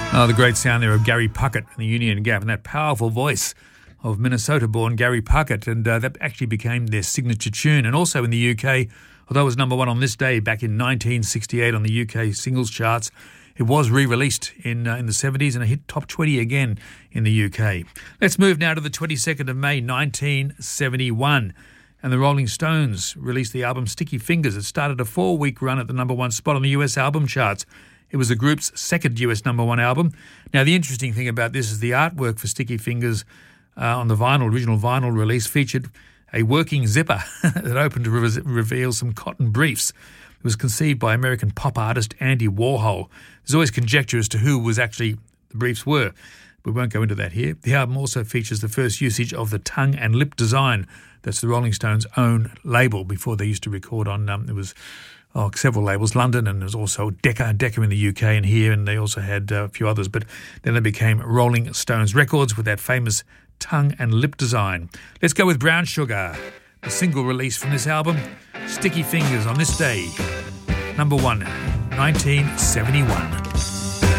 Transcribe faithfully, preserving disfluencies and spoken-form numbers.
Oh, the great sound there of Gary Puckett and the Union Gap, and that powerful voice of Minnesota-born Gary Puckett, and uh, that actually became their signature tune. And also in the U K, although it was number one on this day back in nineteen sixty-eight on the U K singles charts, it was re-released in uh, in the seventies and it hit top twenty again in the U K. Let's move now to the twenty-second of May, nineteen seventy-one. And the Rolling Stones released the album Sticky Fingers. It started a four-week run at the number one spot on the U S album charts. It was the group's second U S number one album. Now, the interesting thing about this is the artwork for Sticky Fingers uh, on the vinyl, original vinyl release featured a working zipper that opened to re- reveal some cotton briefs. It was conceived by American pop artist Andy Warhol. There's always conjecture as to who was actually the briefs were. We won't go into that here. The album also features the first usage of the tongue and lip design. That's the Rolling Stones' own label. Before they used to record on, um, it was oh, several labels, London, and there's also Decca, Decca in the U K and here, and they also had uh, a few others. But then they became Rolling Stones Records with that famous tongue and lip design. Let's go with Brown Sugar, the single release from this album, Sticky Fingers on this day, number one, nineteen seventy-one.